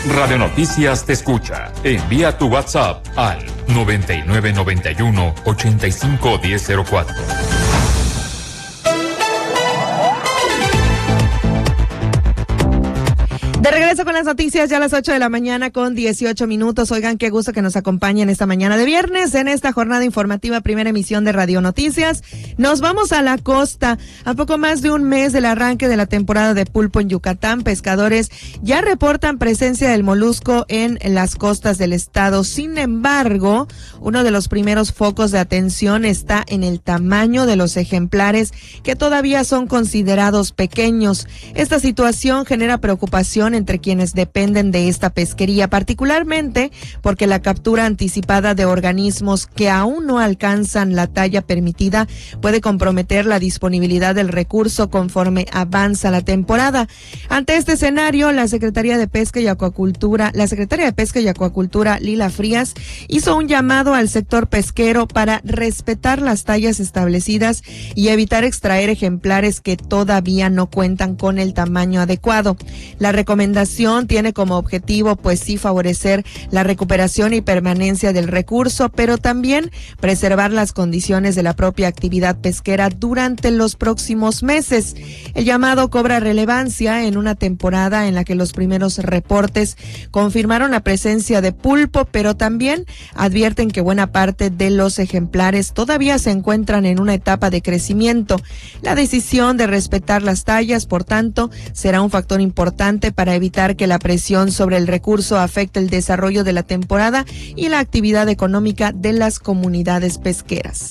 Radio Noticias te escucha. Envía tu WhatsApp al 9991-851004. De regreso con las noticias ya a las 8 de la mañana con 18 minutos. Oigan, qué gusto que nos acompañen esta mañana de viernes en esta jornada informativa, primera emisión de Radio Noticias. Nos vamos a la costa. A poco más de un mes del arranque de la temporada de pulpo en Yucatán, pescadores ya reportan presencia del molusco en las costas del estado. Sin embargo, uno de los primeros focos de atención está en el tamaño de los ejemplares, que todavía son considerados pequeños. Esta situación genera preocupación entre quienes dependen de esta pesquería, particularmente porque la captura anticipada de organismos que aún no alcanzan la talla permitida puede comprometer la disponibilidad del recurso conforme avanza la temporada. Ante este escenario, la secretaria de Pesca y Acuacultura, Lila Frías, hizo un llamado al sector pesquero para respetar las tallas establecidas y evitar extraer ejemplares que todavía no cuentan con el tamaño adecuado. La recomendación tiene como objetivo, pues sí, favorecer la recuperación y permanencia del recurso, pero también preservar las condiciones de la propia actividad pesquera durante los próximos meses. El llamado cobra relevancia en una temporada en la que los primeros reportes confirmaron la presencia de pulpo, pero también advierten que buena parte de los ejemplares todavía se encuentran en una etapa de crecimiento. La decisión de respetar las tallas, por tanto, será un factor importante para evitar que la presión sobre el recurso afecte el desarrollo de la temporada y la actividad económica de las comunidades pesqueras.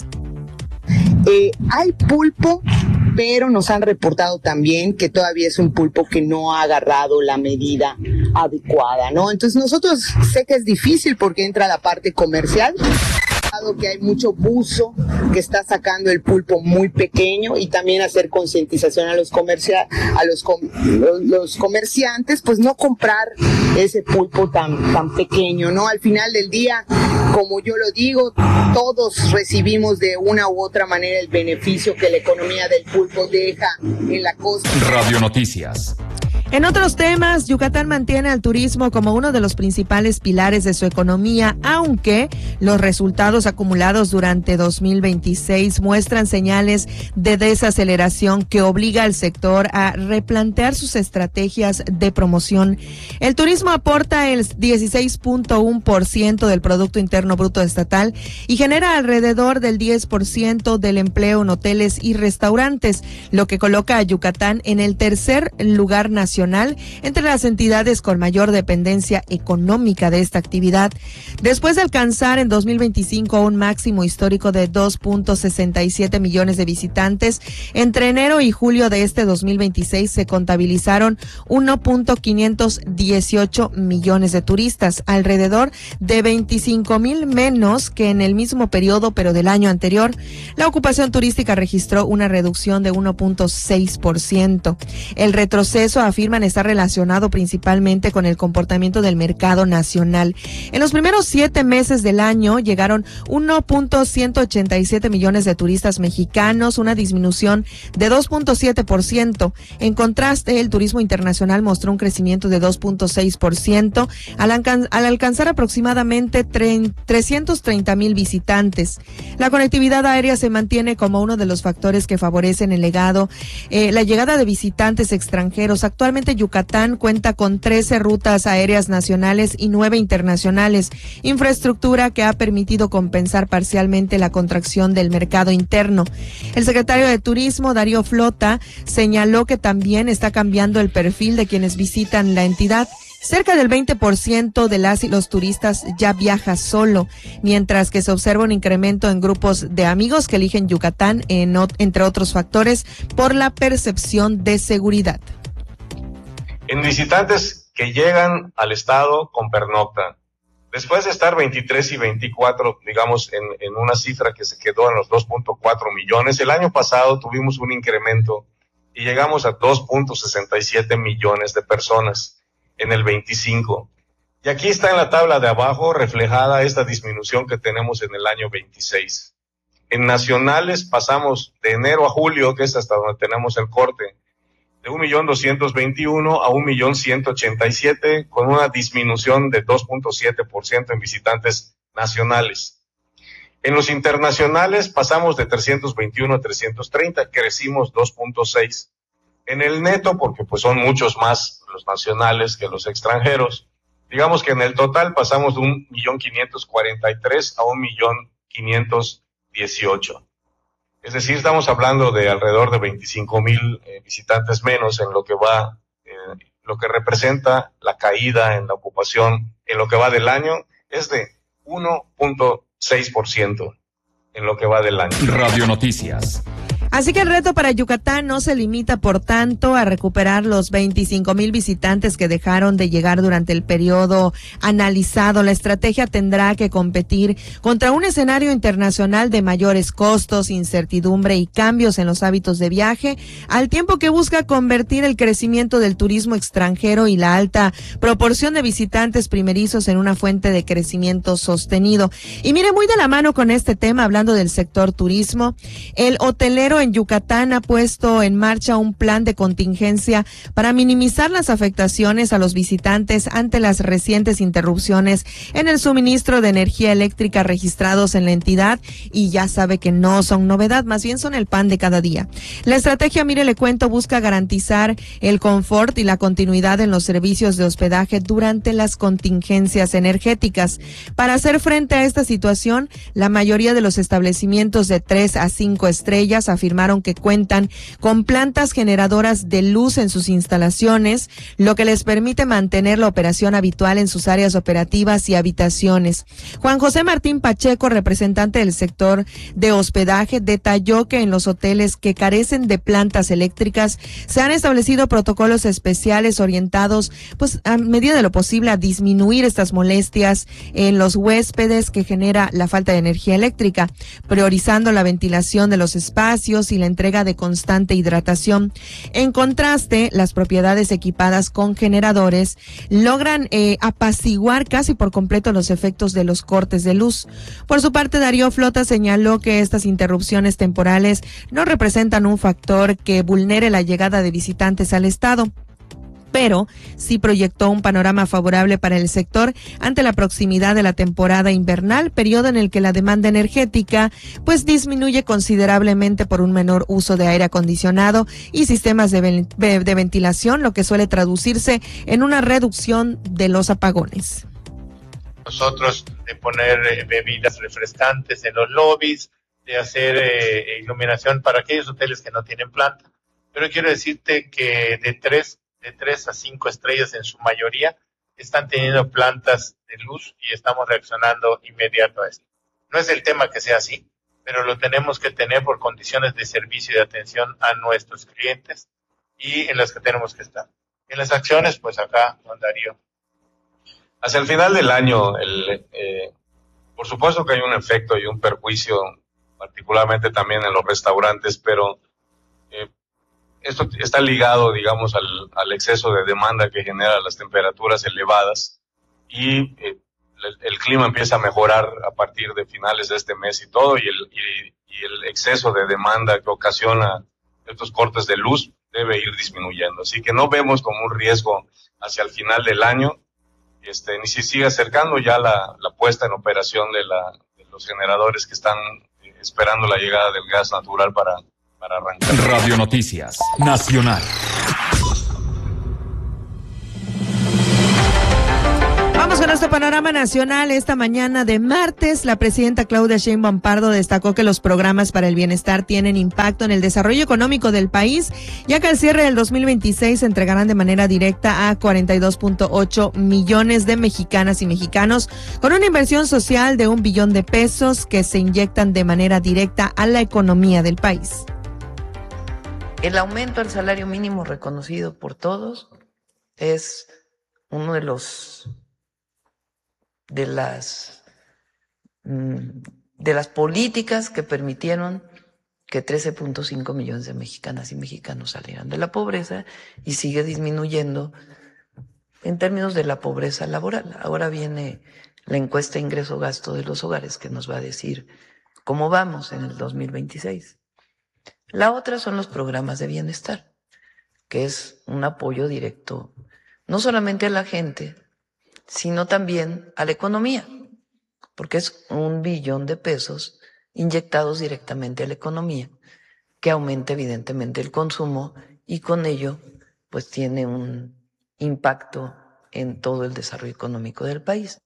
Hay pulpo, pero nos han reportado también que todavía es un pulpo que no ha agarrado la medida adecuada, ¿no? Entonces nosotros sé que es difícil porque entra la parte comercial, que hay mucho buzo que está sacando el pulpo muy pequeño, y también hacer concientización a los comerciantes, pues no comprar ese pulpo tan pequeño, ¿no? Al final del día, como yo lo digo, todos recibimos de una u otra manera el beneficio que la economía del pulpo deja en la costa. Radio Noticias. En otros temas, Yucatán mantiene al turismo como uno de los principales pilares de su economía, aunque los resultados acumulados durante 2026 muestran señales de desaceleración que obliga al sector a replantear sus estrategias de promoción. El turismo aporta el 16.1% del Producto Interno Bruto estatal y genera alrededor del 10% del empleo en hoteles y restaurantes, lo que coloca a Yucatán en el tercer lugar nacional entre las entidades con mayor dependencia económica de esta actividad. Después de alcanzar en 2025 un máximo histórico de 2.67 millones de visitantes, entre enero y julio de este 2026 se contabilizaron 1.518 millones de turistas, alrededor de 25,000 menos que en el mismo periodo, pero del año anterior. La ocupación turística registró una reducción de 1.6%. El retroceso, afirman, está relacionado principalmente con el comportamiento del mercado nacional. En los primeros 7 meses del año llegaron 1.187 millones de turistas mexicanos, una disminución de 2.7%. En contraste, el turismo internacional mostró un crecimiento de 2.6% al alcanzar aproximadamente 330,000 visitantes. La conectividad aérea se mantiene como uno de los factores que favorecen la llegada de visitantes extranjeros. Actualmente Yucatán cuenta con 13 rutas aéreas nacionales y 9 internacionales, infraestructura que ha permitido compensar parcialmente la contracción del mercado interno. El secretario de Turismo, Darío Flota, señaló que también está cambiando el perfil de quienes visitan la entidad. Cerca del 20% de las y los turistas ya viaja solo, mientras que se observa un incremento en grupos de amigos que eligen Yucatán, entre otros factores, por la percepción de seguridad. En visitantes que llegan al estado con pernocta, después de estar 23 y 24, digamos, en una cifra que se quedó en los 2.4 millones, el año pasado tuvimos un incremento y llegamos a 2.67 millones de personas en el 25. Y aquí está en la tabla de abajo reflejada esta disminución que tenemos en el año 26. En nacionales pasamos de enero a julio, que es hasta donde tenemos el corte, de 1.221.000 a 1.187.000, con una disminución de 2.7% en visitantes nacionales. En los internacionales pasamos de 321 a 330, crecimos 2.6. En el neto, porque pues son muchos más los nacionales que los extranjeros, digamos que en el total pasamos de 1.543.000 a 1.518.000. Es decir, estamos hablando de alrededor de 25,000 visitantes menos en lo que va, lo que representa la caída en la ocupación en lo que va del año es de 1.6% en lo que va del año. Radio Noticias. Así que el reto para Yucatán no se limita, por tanto, a recuperar los 25,000 visitantes que dejaron de llegar durante el periodo analizado. La estrategia tendrá que competir contra un escenario internacional de mayores costos, incertidumbre y cambios en los hábitos de viaje, al tiempo que busca convertir el crecimiento del turismo extranjero y la alta proporción de visitantes primerizos en una fuente de crecimiento sostenido. Y mire, muy de la mano con este tema, hablando del sector turismo, el hotelero en Yucatán ha puesto en marcha un plan de contingencia para minimizar las afectaciones a los visitantes ante las recientes interrupciones en el suministro de energía eléctrica registrados en la entidad, y ya sabe que no son novedad, más bien son el pan de cada día. La estrategia, mire, le cuento, busca garantizar el confort y la continuidad en los servicios de hospedaje durante las contingencias energéticas. Para hacer frente a esta situación, la mayoría de los establecimientos de 3 a 5 estrellas afirmaron que cuentan con plantas generadoras de luz en sus instalaciones, lo que les permite mantener la operación habitual en sus áreas operativas y habitaciones. Juan José Martín Pacheco, representante del sector de hospedaje, detalló que en los hoteles que carecen de plantas eléctricas se han establecido protocolos especiales orientados, pues, a medida de lo posible, a disminuir estas molestias en los huéspedes que genera la falta de energía eléctrica, priorizando la ventilación de los espacios y la entrega de constante hidratación. En contraste, las propiedades equipadas con generadores logran apaciguar casi por completo los efectos de los cortes de luz. Por su parte, Darío Flota señaló que estas interrupciones temporales no representan un factor que vulnere la llegada de visitantes al estado, pero sí proyectó un panorama favorable para el sector ante la proximidad de la temporada invernal, periodo en el que la demanda energética pues disminuye considerablemente por un menor uso de aire acondicionado y sistemas de ventilación, lo que suele traducirse en una reducción de los apagones. Nosotros de poner bebidas refrescantes en los lobbies, de hacer iluminación para aquellos hoteles que no tienen planta, pero quiero decirte que de 3 a 5 estrellas en su mayoría están teniendo plantas de luz y estamos reaccionando inmediato a esto. No es el tema que sea así, pero lo tenemos que tener por condiciones de servicio y de atención a nuestros clientes y en las que tenemos que estar. En las acciones, pues acá, don Darío. Hacia el final del año, por supuesto que hay un efecto y un perjuicio, particularmente también en los restaurantes, pero esto está ligado, digamos, al exceso de demanda que genera las temperaturas elevadas, y el clima empieza a mejorar a partir de finales de este mes y todo, y el exceso de demanda que ocasiona estos cortes de luz debe ir disminuyendo. Así que no vemos como un riesgo hacia el final del año, ni si sigue acercando ya la puesta en operación de los generadores que están esperando la llegada del gas natural para arrancar. Radio Noticias Nacional. Vamos con nuestro panorama nacional. Esta mañana de martes, la presidenta Claudia Sheinbaum Pardo destacó que los programas para el bienestar tienen impacto en el desarrollo económico del país, ya que al cierre del 2026 se entregarán de manera directa a 42.8 millones de mexicanas y mexicanos, con una inversión social de $1 billón que se inyectan de manera directa a la economía del país. El aumento al salario mínimo reconocido por todos es uno de las políticas que permitieron que 13.5 millones de mexicanas y mexicanos salieran de la pobreza, y sigue disminuyendo en términos de la pobreza laboral. Ahora viene la encuesta ingreso-gasto de los hogares, que nos va a decir cómo vamos en el 2026. La otra son los programas de bienestar. que es un apoyo directo, no solamente a la gente, sino también a la economía, porque es 1 billón de pesos inyectados directamente a la economía, que aumenta evidentemente el consumo y con ello pues tiene un impacto en todo el desarrollo económico del país.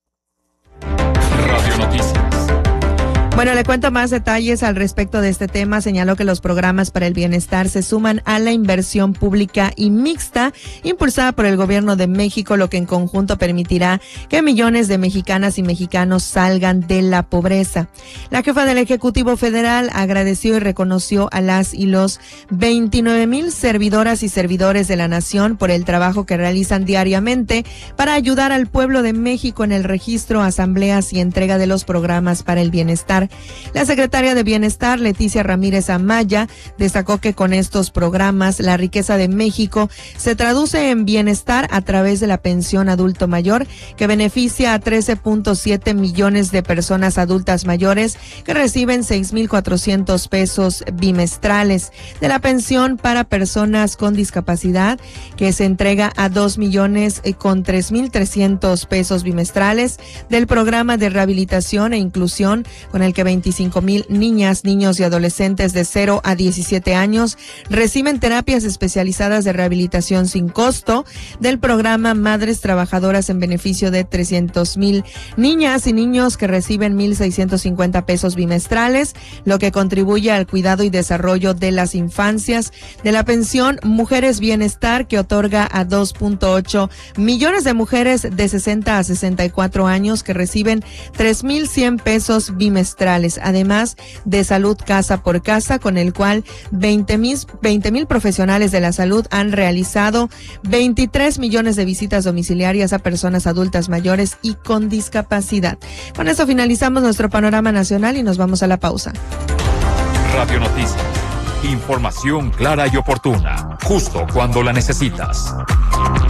Radio Noticias. Bueno, le cuento más detalles al respecto de este tema. Señaló que los programas para el bienestar se suman a la inversión pública y mixta impulsada por el Gobierno de México, lo que en conjunto permitirá que millones de mexicanas y mexicanos salgan de la pobreza. La jefa del Ejecutivo Federal agradeció y reconoció a las y los 29,000 servidoras y servidores de la nación por el trabajo que realizan diariamente para ayudar al pueblo de México en el registro, asambleas y entrega de los programas para el bienestar. La secretaria de Bienestar, Leticia Ramírez Amaya, destacó que con estos programas la riqueza de México se traduce en bienestar a través de la pensión adulto mayor, que beneficia a 13.7 millones de personas adultas mayores que reciben 6,400 pesos bimestrales, de la pensión para personas con discapacidad, que se entrega a 2 millones con 3,300 pesos bimestrales, del programa de rehabilitación e inclusión con el que 25,000 niñas, niños y adolescentes de 0 a 17 años reciben terapias especializadas de rehabilitación sin costo, del programa Madres Trabajadoras en beneficio de 300,000 niñas y niños que reciben 1,650 pesos bimestrales, lo que contribuye al cuidado y desarrollo de las infancias, de la pensión Mujeres Bienestar, que otorga a 2.8 millones de mujeres de 60 a 64 años que reciben 3,100 pesos bimestrales, además de Salud Casa por Casa, con el cual 20,000 profesionales de la salud han realizado 23 millones de visitas domiciliarias a personas adultas mayores y con discapacidad. Con esto finalizamos nuestro panorama nacional y nos vamos a la pausa. Radio Noticias. Información clara y oportuna, justo cuando la necesitas.